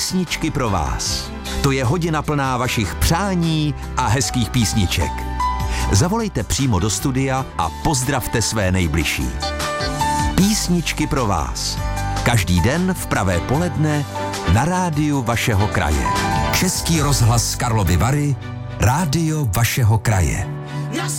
Písničky pro vás. To je hodina plná vašich přání a hezkých písniček. Zavolejte přímo do studia a pozdravte své nejbližší. Písničky pro vás. Každý den v pravé poledne na rádiu vašeho kraje. Český rozhlas Karlovy Vary, rádio vašeho kraje.